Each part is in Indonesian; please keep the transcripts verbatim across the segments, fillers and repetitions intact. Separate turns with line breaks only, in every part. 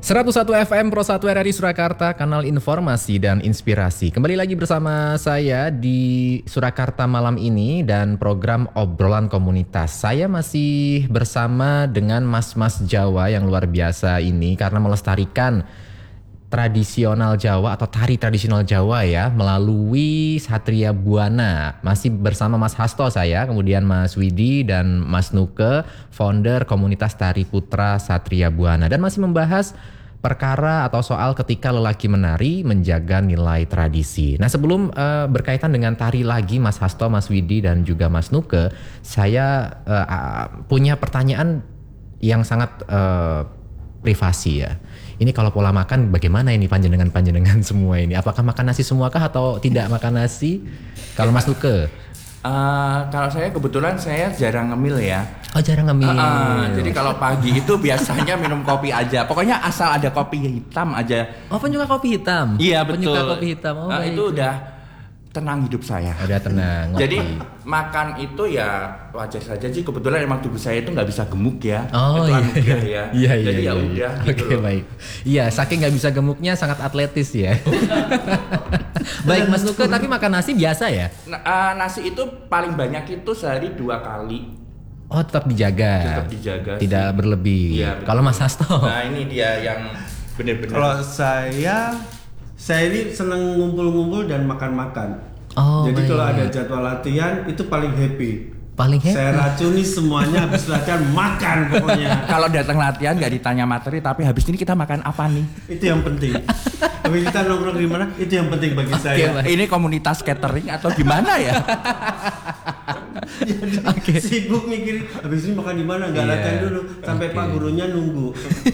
seratus satu F M Pro satu R R I Surakarta, kanal informasi dan inspirasi. Kembali lagi bersama saya di Surakarta malam ini dan program obrolan komunitas. Saya masih bersama dengan mas-mas Jawa yang luar biasa ini karena melestarikan tradisional Jawa atau tari tradisional Jawa ya melalui Satria Buana. Masih bersama Mas Hasto saya, kemudian Mas Widi dan Mas Nuke, founder komunitas Tari Putra Satria Buana, dan masih membahas perkara atau soal ketika lelaki menari menjaga nilai tradisi. Nah, sebelum uh, berkaitan dengan tari lagi Mas Hasto, Mas Widi dan juga Mas Nuke, saya uh, punya pertanyaan yang sangat uh, privasi ya. Ini kalau pola makan bagaimana ini panjenengan-panjenengan semua ini? Apakah makan nasi semuakah atau tidak makan nasi? Kalau Mas Nuke?
Uh, kalau saya kebetulan saya jarang ngemil ya.
Oh, jarang ngemil. Uh, uh,
jadi kalau pagi itu biasanya minum kopi aja. Pokoknya asal ada kopi hitam aja.
Oh, penyuka kopi hitam?
Iya, betul.
Penyuka kopi hitam. Oh,
uh, itu udah tenang hidup saya.
Udah tenang.
Jadi makan itu ya wajar saja sih. Kebetulan emang tubuh saya itu nggak bisa gemuk ya.
Oh,
itu
iya.
anugerah ya.
Iya, iya,
Jadi
iya,
ya
iya.
udah.
Oke,
gitu loh.
baik. Iya, saking nggak bisa gemuknya sangat atletis ya. Baik Mas Nuke, tapi makan nasi biasa ya?
Nah, uh, nasi itu paling banyak itu sehari dua kali.
Oh, tetap dijaga.
Tetap dijaga.
Tidak
sih.
berlebih.
Iya,
kalau Mas Hasto?
Nah, ini dia yang benar-benar.
Kalau saya, saya ini seneng ngumpul-ngumpul dan makan-makan.
Oh,
jadi
baik.
kalau ada jadwal latihan itu paling happy.
Paling happy.
Saya racuni semuanya habis latihan makan pokoknya.
Kalau datang latihan nggak ditanya materi, tapi habis ini kita makan apa nih?
Itu yang penting. Habis kita nongkrong di mana? Itu yang penting bagi saya.
Ini komunitas catering atau gimana ya?
Jadi
Oke.
sibuk mikirin habis ini makan di mana? Nggak
Iya.
latihan dulu sampai
Oke.
Pak gurunya nunggu.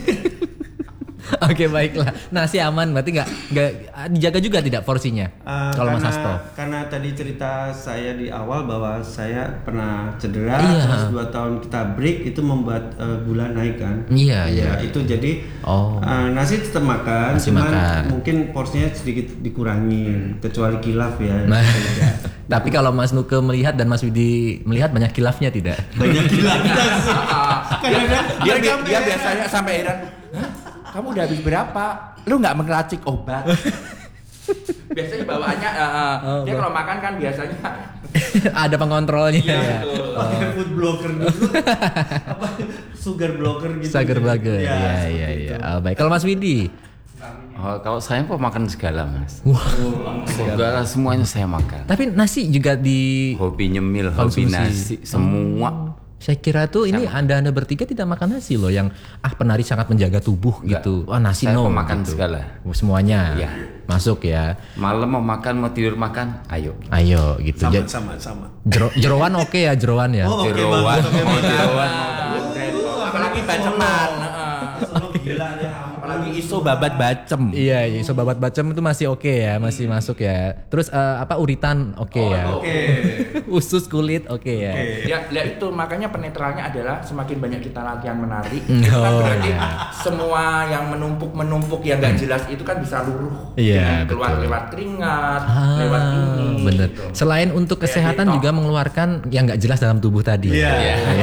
Oke, baiklah. Nasi aman berarti nggak nggak dijaga juga tidak porsinya?
Uh,
kalau Mas
karena-
Hasto?
Karena tadi cerita saya di awal bahwa saya pernah cedera,
Iya.
terus dua tahun kita break itu membuat uh, gula naik kan.
Iya,
Ya,
iya.
itu jadi
Oh.
uh, nasi tetap makan,
Nasi
cuman
makan.
mungkin porsinya sedikit dikurangin, kecuali kilaf ya.
Nah,
Tidak.
tapi kalau Mas Nuke melihat dan Mas Widi melihat banyak kilafnya tidak?
Banyak kilafnya sih. Kadang-kadang
dia,
mereka
dia, dia biasanya sampai heran, "Hah? Kamu udah habis berapa? Lu nggak mengeracik obat?" Biasanya bawaannya, uh, uh,
Oh,
dia
bah-
kalau makan kan biasanya
Ada pengontrolnya
Iya,
ya.
betul.
pakai food blocker dulu. Apa sugar blocker gitu.
Sugar burger.
Ya,
Iya,
seperti
iya,
itu.
iya. Oh, baik. Kalau Mas Widi?
Oh, kalau saya kok makan segala mas.
Wah.
Segala semuanya saya makan.
Tapi nasi juga di
Hobi nyemil, hobi
Konsumsi.
nasi, semua.
Saya kira tuh ini anda-anda bertiga tidak makan nasi loh, yang ah penari sangat menjaga tubuh
Enggak.
gitu. Wah, nasi
Saya
no.
pemakan
gitu.
segala.
Semuanya.
Iya.
Masuk ya.
Malam mau makan, mau tidur makan, ayo.
Ayo gitu.
Sama
Ja-
sama sama.
jero- jeroan oke ya, jeroan ya.
Oh, oke,
Jeroan,
bagus, oke,
mau
bagus.
jeroan,
apalagi baceman.
Solo gila ya.
Apalagi iso babat bacem.
Iya, iya, iso babat bacem itu masih oke ya, masih masuk ya. Terus eh, apa uritan oke ya.
Oke.
Usus kulit oke ya.
Oke.
Ya, ya itu makanya penetralnya adalah semakin banyak kita latihan menari,
Oh,
itu kan berarti
iya.
semua yang menumpuk-menumpuk yang nggak jelas itu kan bisa luruh.
Iya,
Dengan keluar
betul.
lewat keringat,
Ah,
lewat ini.
bener.
gitu.
Selain untuk
Kayak
kesehatan
gitu.
juga mengeluarkan yang nggak jelas dalam tubuh tadi.
Iya.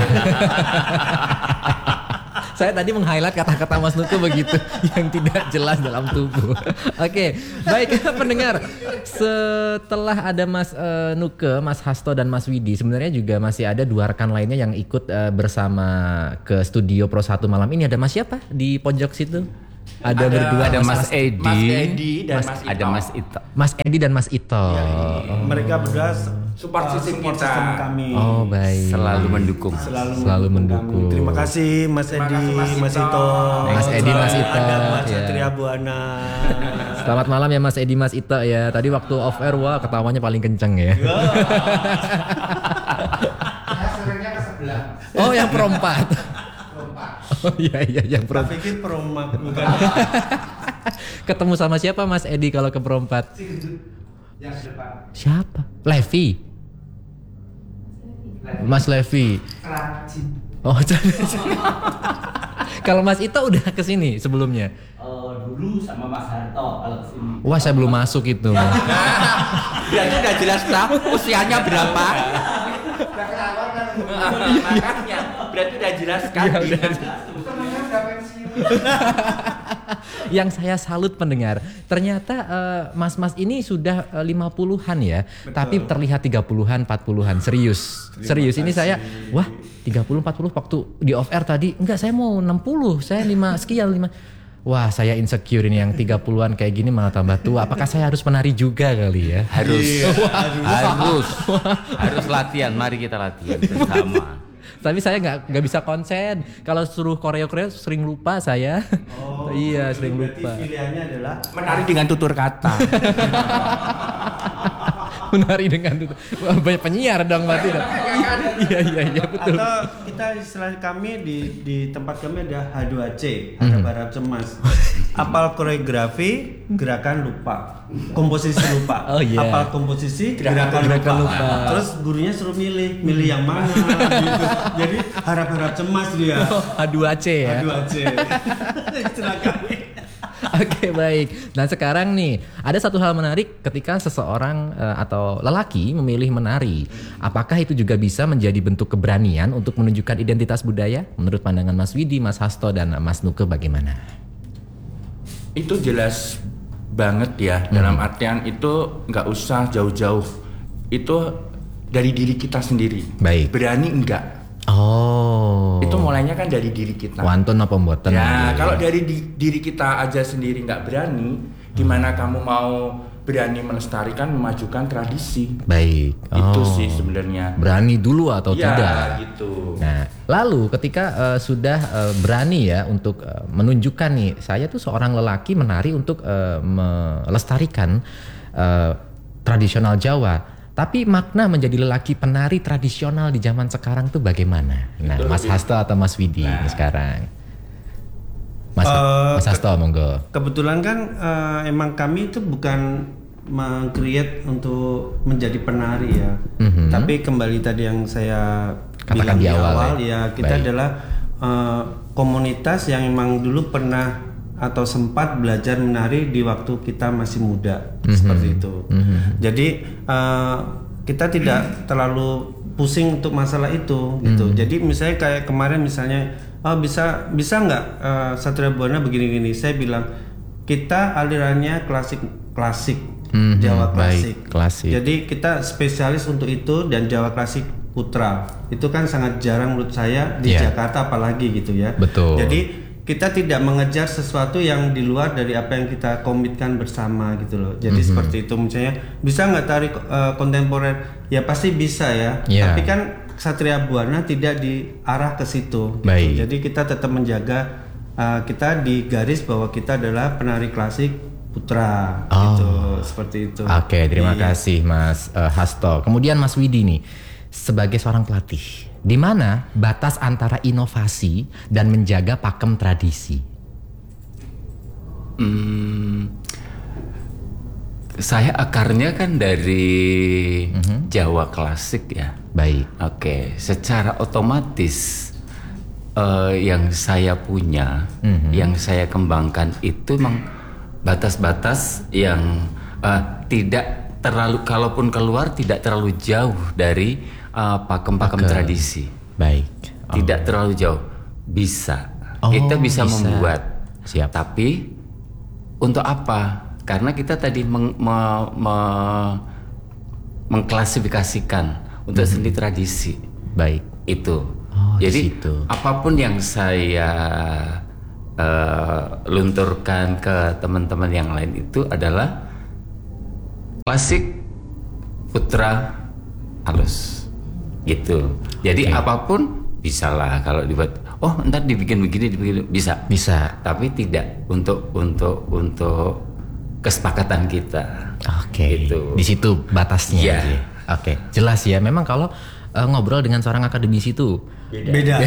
Saya tadi meng-highlight kata-kata Mas Nuke begitu, yang tidak jelas dalam tubuh. Oke, baik pendengar. Setelah ada Mas eh, Nuke, Mas Hasto dan Mas Widi, sebenarnya juga masih ada dua rekan lainnya yang ikut eh, bersama ke studio Pro satu malam ini. Ada Mas siapa di pojok situ? Ada, berdua,
Ada Mas Edi,
Mas Edi dan
Mas-
Mas Ito.
ada Mas Ito.
Mas Edi dan Mas Ito.
Mereka berdua
Support
uh,
system
support
kita.
system kami.
Oh, baik.
Selalu mendukung.
Selalu,
Selalu
mendukung
mendukung.
kami. Terima kasih Mas
Terima
Edi,
kasih, Mas
Mas
Ito.
Ito.
Mas Edi, Mas Ito.
Ada Mas
Ya.
Satria Buana.
Selamat malam ya Mas Edi, Mas Ito ya. Tadi waktu off air wah ketawanya paling kenceng ya.
Saya seringnya ke sebelah.
Oh, yang perempat.
Perempat.
Oh iya iya yang
Tak
perempat.
pikir peromak bukan.
Ketemu sama siapa Mas Edi kalau ke perempat?
Si gendut yang depan.
Siapa? Levi. Mas Levi.
Kerajin.
Oh, jadi kalau Mas Ito udah kesini sebelumnya.
Eh, dulu sama Mas Harto kalau kesini.
Wah, saya belum masuk itu.
Berarti udah jelas lah usianya berapa.
Udah ketahuan kan?
Makanya berarti udah jelas kan.
Iya, udah.
Temennya udah pensiun.
Yang saya salut pendengar, ternyata eh, mas-mas ini sudah eh, lima puluhan ya, tapi terlihat tiga puluhan, empat puluhan. Serius. Serius ini saya, wah tiga puluh, empat puluh waktu di off air tadi, enggak saya mau enam puluh, saya lima sekian, lima. Wah saya insecure ini yang tiga puluhan kayak gini malah tambah tua. Apakah saya harus menari juga kali ya?
Harus, harus, harus latihan. Mari kita latihan bersama.
Tapi saya nggak nggak bisa konsen. Kalau suruh koreo-koreo sering lupa saya.
Oh,
iya sering
berarti
lupa.
pilihannya adalah
Menari dengan tutur kata.
Menari dengan itu. Wah, banyak penyiar dong berarti. dong. Iya iya iya betul.
atau kita istilah kami di di tempat kami ada H dua C, harap-harap cemas. Apal koreografi, gerakan lupa. Komposisi lupa.
Oh, iya.
Apal komposisi, gerakan,
gerakan
lupa.
lupa.
Terus gurunya suruh milih, milih yang mana gitu. Jadi harap-harap cemas dia.
H dua C ya.
H dua C. Istilah kami.
Oke baik. Nah sekarang nih ada satu hal menarik ketika seseorang uh, atau lelaki memilih menari. Apakah itu juga bisa menjadi bentuk keberanian untuk menunjukkan identitas budaya? Menurut pandangan Mas Widi, Mas Hasto dan Mas Nuke bagaimana?
Itu jelas banget ya. Dalam artian itu nggak usah jauh-jauh. Itu dari diri kita sendiri.
Baik.
Berani enggak?
Oh.
Itu mulainya kan dari diri kita.
Wantun apa mboten?
Ya,
gitu.
kalau dari di- diri kita aja sendiri nggak berani, gimana kamu mau berani melestarikan, memajukan tradisi?
Baik.
Itu
Oh.
sih sebenarnya.
Berani dulu atau
Ya,
tidak?
gitu.
Nah, lalu ketika uh, sudah uh, berani ya untuk uh, menunjukkan nih, saya tuh seorang lelaki menari untuk uh, melestarikan uh, tradisional Jawa. Tapi makna menjadi lelaki penari tradisional di zaman sekarang tuh bagaimana? Nah, Mas Hasto atau Mas Widi nih sekarang? Mas,
Uh,
Mas Hasto, monggo.
Kebetulan kan eh, emang kami itu bukan meng-create untuk menjadi penari ya.
Mhm.
Tapi kembali tadi yang saya
Katakan
bilang
di
di
awal,
awal,
ya.
ya kita
Baik.
adalah eh, komunitas yang emang dulu pernah atau sempat belajar menari di waktu kita masih muda, seperti itu. Jadi eh, kita tidak terlalu pusing untuk masalah itu gitu. Jadi misalnya kayak kemarin misalnya, oh bisa bisa nggak uh, Satria Buana begini-gini? Saya bilang kita alirannya klasik klasik
Mhm,
Jawa
baik,
klasik.
klasik.
Jadi kita spesialis untuk itu dan Jawa klasik putra. Itu kan sangat jarang menurut saya di
Iya.
Jakarta apalagi gitu ya.
Betul.
Jadi kita tidak mengejar sesuatu yang di luar dari apa yang kita komitkan bersama gitu loh. Jadi
Mhm.
seperti itu misalnya bisa nggak tarik uh, kontemporer? Ya pasti bisa ya.
Iya.
Tapi kan Satria Buana tidak diarah ke situ. gitu.
Baik.
Jadi kita tetap menjaga uh, kita di garis bahwa kita adalah penari klasik putra
Oh.
gitu. Seperti itu.
Oke, terima
Iya.
kasih Mas uh, Hasto. Kemudian Mas Widi nih, sebagai seorang pelatih, di mana batas antara inovasi dan menjaga pakem tradisi?
Hmm, saya akarnya kan dari Jawa klasik ya.
Baik.
Oke, secara otomatis eh, yang saya punya,
Mhm.
yang saya kembangkan itu memang batas-batas yang eh, tidak terlalu, kalaupun keluar tidak terlalu jauh dari eh, pakem-pakem
Pakem.
tradisi.
Baik. Oh.
Tidak terlalu jauh, bisa.
Oh,
Kita bisa,
bisa.
membuat.
Siap.
Tapi untuk apa? Karena kita tadi meng- me- me- mengklasifikasikan untuk seni tradisi
Baik.
itu.
Oh, di
Jadi
situ.
apapun yang saya eh, lunturkan ke teman-teman yang lain itu adalah klasik, putra, halus, gitu. Jadi
Oke.
apapun bisalah kalau dibuat. Oh, ntar dibikin begini, dibikin bisa.
Bisa.
Tapi tidak untuk untuk untuk kesepakatan kita.
Oke.
Gitu.
Di situ batasnya.
Iya.
gitu ya. Oke, jelas ya. Memang kalau uh, ngobrol dengan seorang akademisi itu
Beda.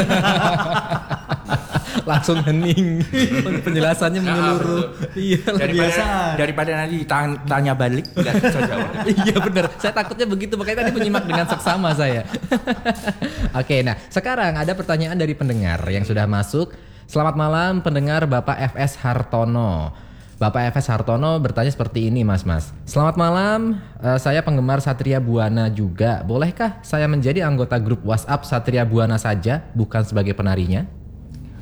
langsung hening. Penjelasannya menyeluruh. Iya,
Daripada,
Kebiasaan.
daripada nanti ditang- tanya balik, nggak bisa jawab.
Iya benar. Saya takutnya begitu, makanya tadi menyimak dengan seksama saya. Oke, nah sekarang ada pertanyaan dari pendengar yang sudah masuk. Selamat malam pendengar Bapak F S Hartono. Bapak F S Hartono bertanya seperti ini Mas Mas. Selamat malam, eh, saya penggemar Satria Buana juga. Bolehkah saya menjadi anggota grup WhatsApp Satria Buana saja, bukan sebagai penarinya?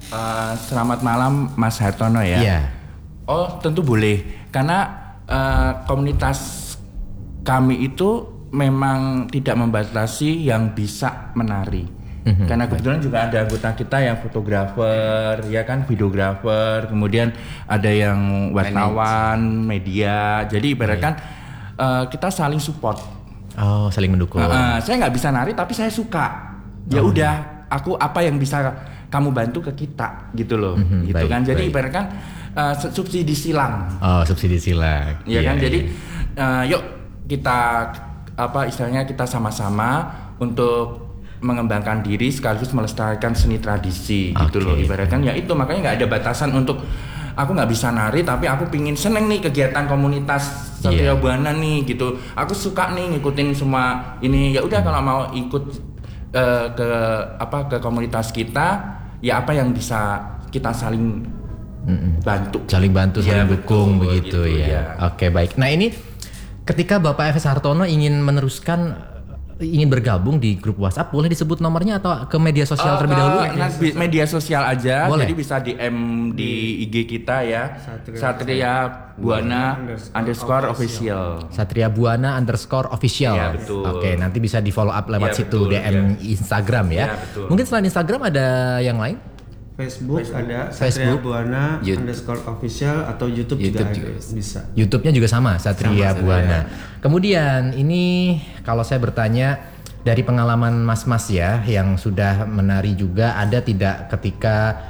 Uh, selamat malam Mas Hartono ya.
Iya.
Oh tentu boleh karena uh, komunitas kami itu memang tidak membatasi yang bisa menari. Mm-hmm. Karena kebetulan juga ada anggota kita yang fotografer, ya kan, videografer, kemudian ada yang wartawan, media. Jadi ibaratkan uh, kita saling support.
Oh, saling mendukung.
Uh, uh, saya nggak bisa nari tapi saya suka. Ya
Oh.
udah, aku apa yang bisa kamu bantu ke kita gitu loh,
Mhm,
gitu
baik,
kan. Jadi
baik.
ibaratkan uh, subsidi silang,
Oh, subsidi silang.
ya
Iya,
kan.
iya.
Jadi uh, yuk kita apa istilahnya kita sama-sama untuk mengembangkan diri sekaligus melestarikan seni tradisi gitu
Oke.
loh. Ibaratkan ya itu makanya nggak ada batasan untuk aku nggak bisa nari tapi aku pingin seneng nih kegiatan komunitas Satria
Iya.
Buana nih gitu. Aku suka nih ngikutin semua ini. Ya udah kalau mau ikut uh, ke apa ke komunitas kita ya apa yang bisa kita saling
Mm-mm.
bantu.
Saling bantu,
Ya,
saling dukung
betul,
begitu
gitu,
ya.
ya.
Oke, baik. Nah, ini ketika Bapak F S Hartono ingin meneruskan ingin bergabung di grup WhatsApp, boleh disebut nomornya atau ke media sosial
Oh,
terlebih
ke
dahulu?
media, media sosial aja,
Boleh.
jadi bisa D M di I G kita ya,
Satria-
Satria Buana underscore official.
Satria Buana underscore official.
Iya, betul.
Oke, nanti bisa di follow up lewat
Iya,
situ
betul,
D M Instagram ya.
Iya, betul.
Mungkin selain Instagram ada yang lain?
Facebook, ada
Facebook.
Satria Buana
Yout-
underscore official atau YouTube,
YouTube
juga,
juga
ada. Bisa.
YouTube-nya juga sama, Satria
Sama,
Buana. Kemudian ini kalau saya bertanya dari pengalaman mas-mas ya yang sudah menari juga, ada tidak ketika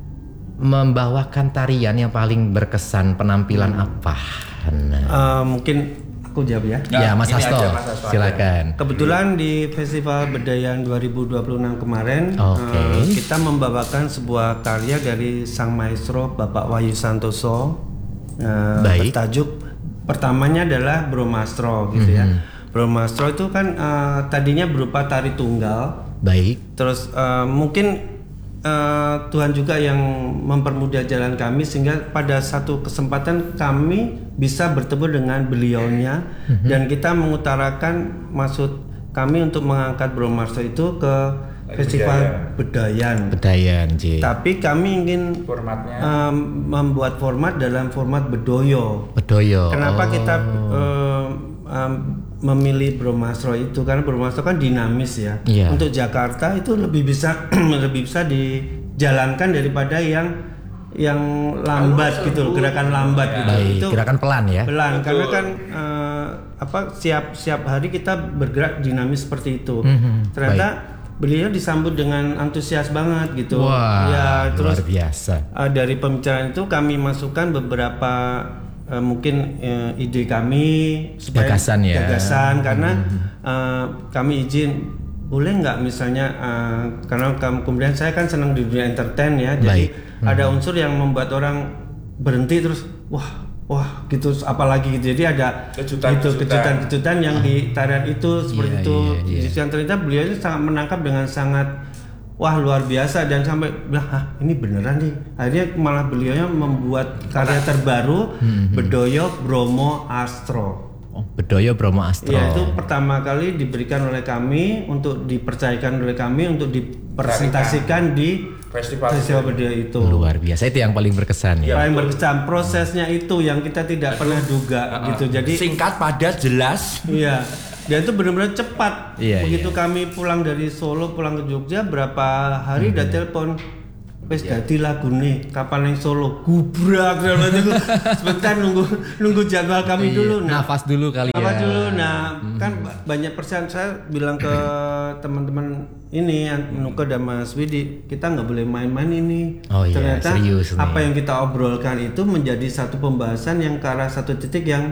membawakan tarian yang paling berkesan, penampilan apa? Nah.
Eh, mungkin aku jawab ya.
Ya, Mas
ini
Hasto,
aja, Mas Hasto,
silakan.
Kebetulan di Festival Bedayan dua ribu dua puluh enam kemarin
Oke.
eh, kita membawakan sebuah karya dari sang maestro Bapak Wahyu Santoso eh,
Baik.
bertajuk pertamanya adalah Bromastro gitu ya. Bromastro itu kan eh, tadinya berupa tari tunggal,
Baik.
terus eh, mungkin eh, Tuhan juga yang mempermudah jalan kami sehingga pada satu kesempatan kami bisa bertemu dengan beliaunya dan kita mengutarakan maksud kami untuk mengangkat Bromastro itu ke Festival Bedayan.
Bedayan, J.
Tapi kami ingin
Formatnya.
em, membuat format dalam format bedoyo.
Bedoyo.
Kenapa
Oh.
kita em, em, memilih Bromastro itu? Karena Bromastro kan dinamis ya.
Iya.
Untuk Jakarta itu lebih bisa lebih bisa dijalankan daripada yang yang lambat gitu, gerakan lambat gitu.
Baik,
Itu
gerakan pelan ya.
pelan karena kan eh, apa siap siap hari kita bergerak dinamis seperti itu.
Mhm,
Ternyata beliau disambut dengan antusias banget gitu.
Wah,
ya terus
luar biasa.
Uh, dari pembicaraan itu kami masukkan beberapa uh, mungkin uh, ide kami supaya
Gagasan ya.
gagasan karena uh, kami izin boleh nggak misalnya uh, karena kam- kemudian saya kan senang di dunia entertain ya, jadi
Baik.
ada unsur yang membuat orang berhenti terus wah wah gitu apalagi gitu, jadi ada
Kejutan-
itu
kejutan.
kejutan-kejutan yang di tarian itu seperti
Iya,
itu.
iya, iya.
Jadi ternyata beliau itu sangat menangkap dengan sangat wah luar biasa dan sampai bilang ah ini beneran nih. Akhirnya malah beliaunya membuat karya terbaru Bedoyo Bromo Astro.
Oh, Bedoyo Bromo Astro.
Ya itu pertama kali diberikan oleh kami untuk dipercayakan oleh kami untuk dipresentasikan di
Festival
Festival Bedoyo itu.
Luar biasa, itu yang paling berkesan ya.
Paling berkesan prosesnya itu yang kita tidak pernah duga gitu. Jadi
Singkat, padat, jelas.
iya, dan itu benar-benar cepat.
Iya,
Begitu kami pulang dari Solo pulang ke Jogja berapa hari udah telepon, wes dadi lagune kapan yang Solo gubrak dalam hati gua, sebentar nunggu nunggu jadwal kami
Iya,
dulu. Nah,
nafas dulu kali
apa
ya.
dulu? Nah, kan ba- banyak persen saya bilang ke teman-teman ini Nuka dan Mas Widi, kita nggak boleh main-main ini.
Oh iya,
Ternyata
serius nih.
apa yang kita obrolkan itu menjadi satu pembahasan yang ke arah satu titik yang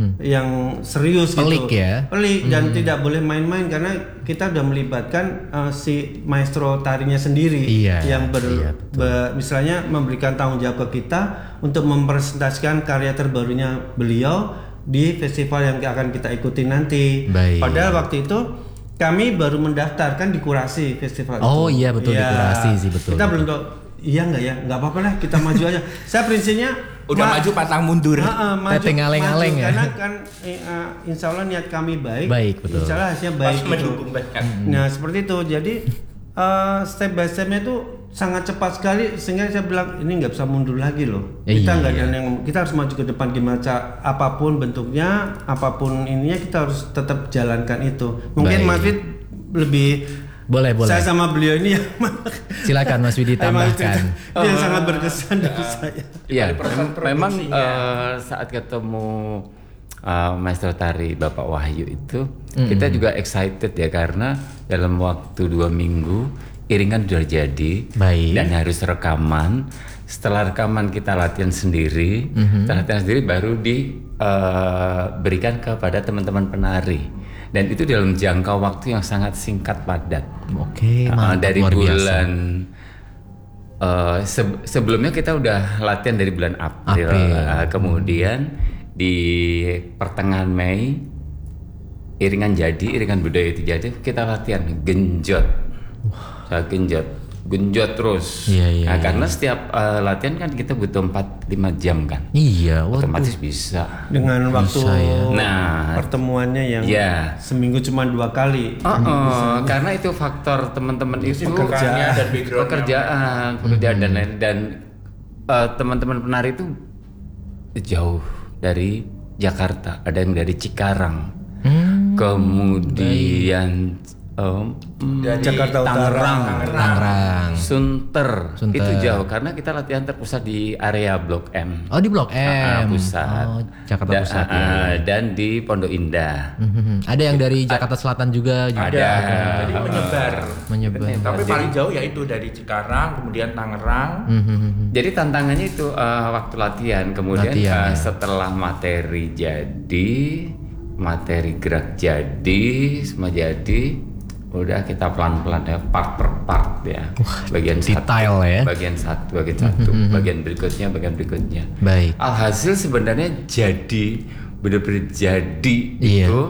yang serius
Pelik
gitu.
ya.
Pelik dan tidak boleh main-main karena kita udah melibatkan uh, si maestro tarinya sendiri
Iya,
yang ber,
iya,
be- misalnya memberikan tanggung jawab ke kita untuk mempresentasikan karya terbarunya beliau di festival yang akan kita ikuti nanti.
Baik.
Padahal waktu itu kami baru mendaftar kan di kurasi festival
Oh
itu.
iya, betul, di Kurasi sih, betul,
Kita
betul.
belum tahu. Iya nggak ya? Nggak apa-apa lah, kita maju aja. Saya prinsipnya
Udah
ma-
maju patang mundur.
Heeh, maju,
Teteng aleng-aleng
maju.
ya.
Karena kan eh, eh, insya Allah niat kami baik.
Baik, betul.
Insya Allah hasilnya
Pas
baik. gitu.
mendukung banyak.
Nah seperti itu. Jadi eh, step by stepnya itu sangat cepat sekali sehingga saya bilang ini nggak bisa mundur lagi loh.
Ya,
kita
iya,
nggak
iya.
ada yang kita harus maju ke depan gimana ca- apapun bentuknya, apapun ininya kita harus tetap jalankan itu. Mungkin
Baik.
Mas Wid lebih
Boleh, boleh.
saya sama beliau ini yang
Silakan Mas Widi
emang
tambahkan.
dia yang sangat berkesan dari saya.
Iya,
Dari proses
mem- memang
produksinya.
eh, saat ketemu eh, maestro tari Bapak Wahyu itu, kita juga excited ya karena dalam waktu dua minggu iringan sudah jadi.
Baik.
Dan harus rekaman. Setelah rekaman kita latihan sendiri, setelah latihan sendiri baru diberikan kepada teman-teman penari. Dan itu dalam jangka waktu yang sangat singkat padat.
Oke,
Uh,
mantap,
dari
luar biasa.
bulan uh, se- sebelumnya kita udah latihan dari bulan April,
April.
Uh, kemudian di pertengahan Mei iringan jadi, iringan budaya itu jadi, kita latihan genjot, saya genjot, genjot terus.
Iya, iya,
Nah,
iya.
karena setiap uh, latihan kan kita butuh empat lima jam kan,
Iya, waduh.
otomatis bisa.
Dengan waktu
ya.
Nah,
pertemuannya yang
Iya.
seminggu cuma dua kali.
Oh, oh, karena itu faktor teman-teman itu
Pekerjaannya dan background-nya.
pekerjaan, pekerjaan dan lain dan eh, teman-teman penari itu jauh dari Jakarta, ada yang dari Cikarang, kemudian em,
Dari
Jakarta Utara.
Tangerang,
Tangerang.
Sunter.
Sunter.
Itu jauh karena kita latihan terpusat di area Blok M.
Oh, di Blok M.
Ah, pusat.
Oh, Jakarta
Da-
Pusat.
ah,
ya.
dan di Pondok Indah.
Mhm. Ada yang dari Jakarta Selatan juga.
Ada,
juga.
jadi menyebar.
Menyebar.
Tapi paling jauh ya itu dari Cikarang, kemudian Tangerang.
Mhm.
Jadi tantangannya itu eh, waktu latihan, kemudian
Latihan,
eh,
ya.
setelah materi jadi, materi gerak jadi, semua jadi, udah kita pelan-pelan ya part per part ya. Bagian
detail
satu,
ya.
bagian satu, bagian satu, bagian berikutnya, bagian berikutnya.
Baik.
Alhasil sebenarnya jadi, benar-benar jadi
Iya.
itu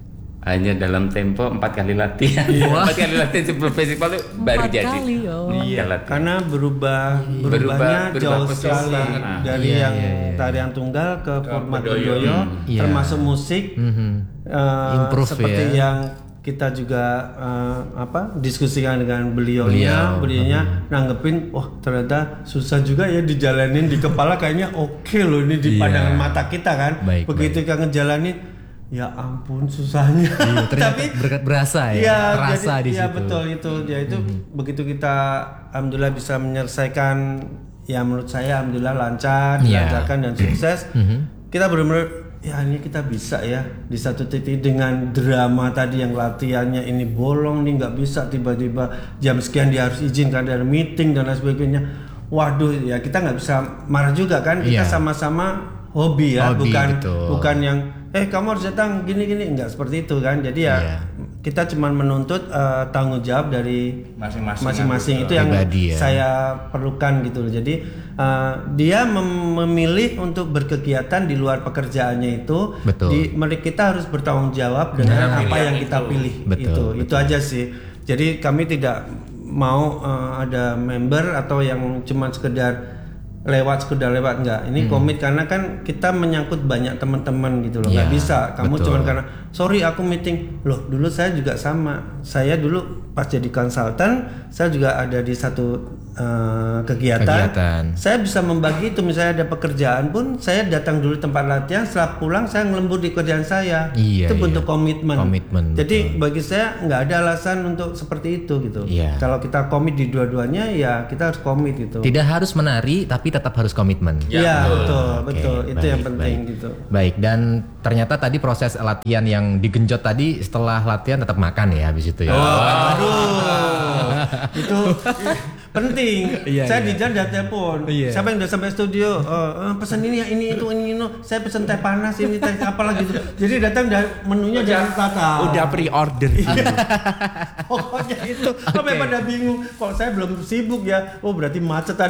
hanya dalam tempo empat kali latihan. Empat kali latihan sebelum festival itu baru
Empat
jadi.
kali, oh.
Iya, latihan.
Karena berubah
Berubah-
berubahnya
berubah
jauh
posisi.
sekali
Ah.
dari
Iya,
yang
iya, iya.
tarian tunggal ke format
bedoyo.
bedoyo,
Iya.
termasuk musik,
Mhm.
eh,
Improve
seperti
ya.
yang kita juga eh, apa diskusikan dengan
Beliau.
beliaunya, beliaunya nanggepin, wah ternyata susah juga ya dijalanin di kepala kayaknya oke loh ini di
Iya.
pandangan mata kita kan,
Baik,
begitu kita ngejalanin, ya ampun susahnya.
Iya, ternyata
Tapi
ber- berasa ya,
Iya,
terasa
jadi,
di
iya,
situ.
betul itu. Ya itu begitu kita alhamdulillah bisa menyelesaikan, ya menurut saya alhamdulillah lancar,
Iya.
dilancarkan dan sukses. Kita benar-benar ya ini kita bisa ya di satu titik dengan drama tadi yang latihannya ini bolong nih nggak bisa tiba-tiba jam sekian dia harus izin karena ada meeting dan lain sebagainya. Waduh ya kita nggak bisa marah juga kan, kita
Iya.
sama-sama hobi ya,
Hobi,
bukan
betul.
bukan yang eh kamu harus datang gini-gini, enggak seperti itu kan. Jadi ya
Iya.
kita cuma menuntut eh, tanggung jawab dari
Masing-masing
masing-masing
anggota.
itu yang
Pribadi ya.
saya perlukan gitu loh. Jadi eh, dia mem- memilih untuk berkegiatan di luar pekerjaannya itu.
Betul.
Di, mereka kita harus bertanggung jawab dengan
Dengan
apa
pilihan
yang kita
itu.
pilih.
Betul,
itu
betul.
itu aja sih. Jadi kami tidak mau eh, ada member atau yang cuma sekedar lewat sekedar lewat enggak. Ini komit karena kan kita menyangkut banyak teman-teman gitu loh. Nggak
Iya,
bisa kamu
betul.
cuma karena sorry aku meeting. Loh, dulu saya juga sama. Saya dulu pas jadi konsultan, saya juga ada di satu eh, kegiatan.
Kegiatan.
Saya bisa membagi itu, misalnya ada pekerjaan pun saya datang dulu tempat latihan, setelah pulang saya ngelembur di kerjaan saya.
Iya,
itu
iya.
bentuk komitmen.
Komitmen,
Jadi bagi saya nggak ada alasan untuk seperti itu gitu.
Iya.
Kalau kita komit di dua-duanya ya kita harus komit gitu.
Tidak harus menari tapi tetap harus komitmen.
Iya, betul,
Oke,
betul. Itu
baik,
yang penting
baik.
gitu.
Baik, dan ternyata tadi proses latihan yang digenjot tadi setelah latihan tetap makan ya habis itu ya.
Aduh, itu penting.
Iya,
Saya
iya.
di jalan dia telepon.
Iya.
Siapa yang udah sampai studio? Eh, eh, pesan ini ya, ini itu, ini itu. Saya pesan teh panas, ini teh apa lagi gitu. Jadi datang dan menunya jangan tata.
Udah pre-order.
Pokoknya itu. Sampai pada bingung. Kok saya belum sibuk ya? Oh berarti macetan.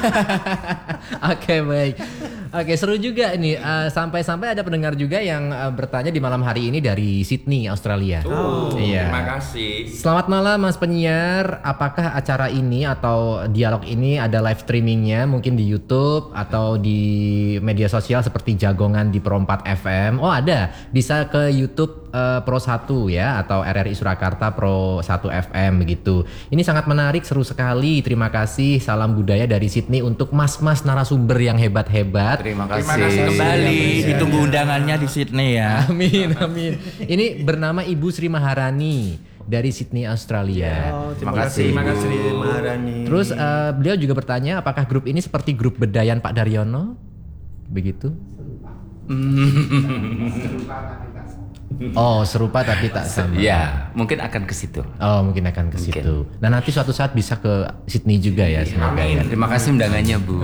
Oke, baik. Oke, seru juga ini. Eh, sampai-sampai ada pendengar juga yang eh, bertanya di malam hari ini dari Sydney, Australia.
Oh,
Iya.
terima kasih.
Selamat malam Mas penyiar. Apakah acara ini atau dialog ini ada live streamingnya mungkin di YouTube atau di media sosial seperti Jagongan di Pro empat F M? Oh ada, bisa ke YouTube uh, Pro satu ya atau R R I Surakarta Pro satu F M begitu. Ini sangat menarik, seru sekali. Terima kasih. Salam budaya dari Sydney untuk mas-mas narasumber yang hebat-hebat.
Terima
Terima
kasih.
kasih kembali. Ditunggu undangannya di Sydney ya.
Amin, amin. Ini bernama Ibu Sri Maharani dari Sydney, Australia.
Oh,
Terima kasih,
terima
Bu.
kasih Maharani.
Terus uh, beliau juga bertanya apakah grup ini seperti grup Bedayan Pak Daryono? Begitu? Oh, serupa tapi tak sama.
Ya, mungkin akan ke situ.
Oh, mungkin akan ke situ. Nah, nanti suatu saat bisa ke Sydney juga ya, semoga ya.
Terima kasih undangannya, Bu.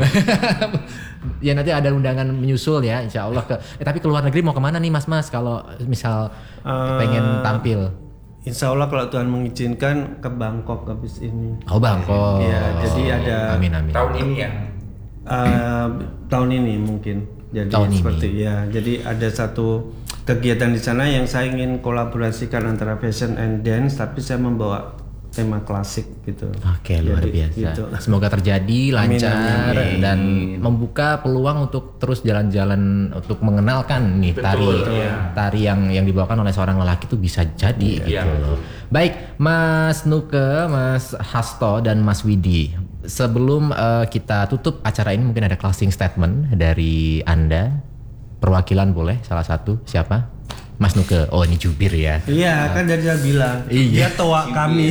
Ya nanti ada undangan menyusul ya, insya Allah ke. Eh, tapi ke luar negeri mau kemana nih, Mas-mas? Kalau misal
Uh,
pengen tampil?
Insya Allah kalau Tuhan mengizinkan ke Bangkok habis ini.
Oh, Bangkok.
Iya, jadi ada
Amin, amin.
Tahun ini ya.
uh, tahun ini mungkin. Jadi
Tahun ini.
seperti ya. Jadi ada satu kegiatan di sana yang saya ingin kolaborasikan antara fashion and dance, tapi saya membawa tema klasik gitu.
Oke, luar
Jadi,
biasa.
gitu.
Semoga terjadi lancar
Amin, amin.
dan membuka peluang untuk terus jalan-jalan untuk mengenalkan nih tari tari yang yang dibawakan oleh seorang lelaki itu bisa jadi gitu loh. Baik, Mas Nuke, Mas Hasto dan Mas Widi. Sebelum uh, kita tutup acara ini mungkin ada closing statement dari Anda. Perwakilan boleh salah satu siapa? Mas Nuke. Oh, ini jubir ya.
Iya, kan jadi saya bilang.
Iya.
Dia tua kami.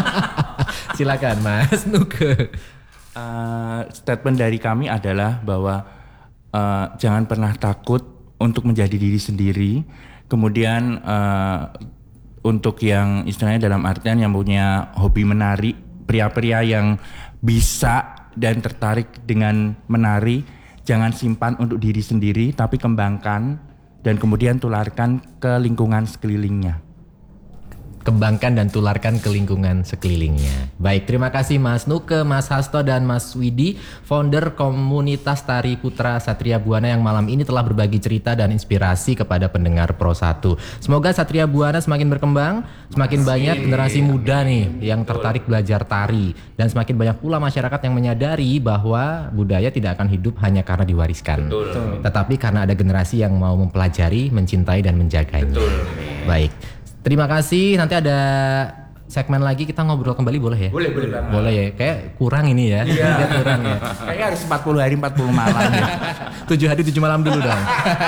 Silakan Mas Nuke.
Uh, statement dari kami adalah bahwa uh, jangan pernah takut untuk menjadi diri sendiri. Kemudian uh, untuk yang istilahnya dalam artian yang punya hobi menari, pria-pria yang bisa dan tertarik dengan menari, jangan simpan untuk diri sendiri, tapi kembangkan dan kemudian tularkan ke lingkungan sekelilingnya.
Kembangkan dan tularkan ke lingkungan sekelilingnya. Baik, terima kasih Mas Nuke, Mas Hasto dan Mas Widi, founder komunitas Tari Putra Satria Buana yang malam ini telah berbagi cerita dan inspirasi kepada pendengar Pro satu. Semoga Satria Buana semakin berkembang, semakin banyak generasi muda nih yang tertarik belajar tari, dan semakin banyak pula masyarakat yang menyadari bahwa budaya tidak akan hidup hanya karena diwariskan,
Betul.
tetapi karena ada generasi yang mau mempelajari, mencintai dan menjaganya.
Betul.
Baik. Terima kasih. Nanti ada segmen lagi kita ngobrol kembali boleh ya?
Boleh, boleh banget.
Boleh ya. Kayak kurang ini ya. Iya. kurang ya.
Kayaknya harus empat puluh hari empat puluh malam ya.
Tujuh hari tujuh malam dulu dong.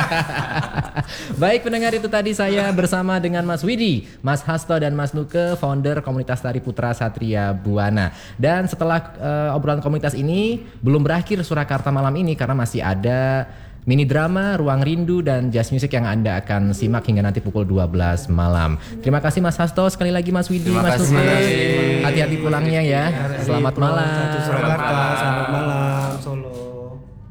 Baik pendengar, itu tadi saya bersama dengan Mas Widi, Mas Hasto dan Mas Nuke, founder komunitas Tari Putra Satria Buana. Dan setelah uh, obrolan komunitas ini belum berakhir Surakarta malam ini karena masih ada mini drama, Ruang Rindu, dan jazz music yang Anda akan simak hingga nanti pukul dua belas malam. Terima kasih Mas Hasto, sekali lagi Mas Widi,
Terima
Mas
kasih.
Nuke. Hati-hati pulangnya ya. Selamat malam.
Satu Surakarta, selamat malam.